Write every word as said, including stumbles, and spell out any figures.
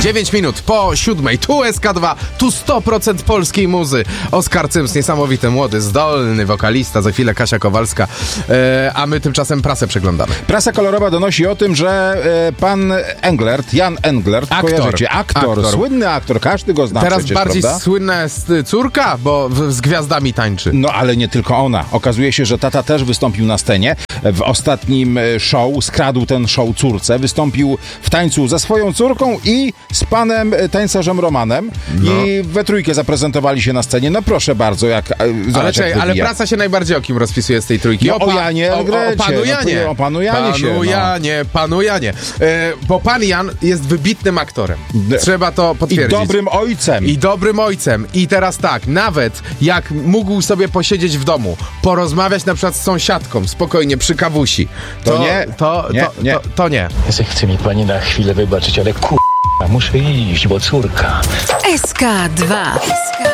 dziewięć minut po siódmej. Tu S K dwa, tu sto procent polskiej muzy. Oskar Cyms, niesamowity, młody, zdolny wokalista. Za chwilę Kasia Kowalska. E, a my tymczasem prasę przeglądamy. Prasa kolorowa donosi o tym, że e, pan Englert, Jan Englert, Aktor. kojarzycie, aktor, Aktor. słynny aktor, każdy go zna Teraz przecież, bardziej prawda? słynna jest córka, bo w, z gwiazdami tańczy. No ale nie tylko ona. Okazuje się, że tata też wystąpił na scenie. W ostatnim show skradł ten show córce. Wystąpił w tańcu ze swoją córką i z panem tańcerzem Romanem. No. I we trójkę zaprezentowali się na scenie. No proszę bardzo, jak zobacz, Ale, jak czekaj, ale wybija. prasa się najbardziej o kim rozpisuje z tej trójki? No, o pa- Janie o, Englecie, o panu no to Janie. o panu Janie się, Panu no. Janie, panu Janie. E, bo pan Jan jest wybitnym aktorem. Trzeba to I potwierdzić. dobrym ojcem. I dobrym ojcem. I teraz tak, nawet jak mógł sobie posiedzieć w domu, porozmawiać na przykład z sąsiadką, spokojnie, przy kawusi, to, To nie. To, Nie, to, nie. To, to nie. Chce mi pani na chwilę wybaczyć, ale kur... muszę iść, bo córka. S K dwa.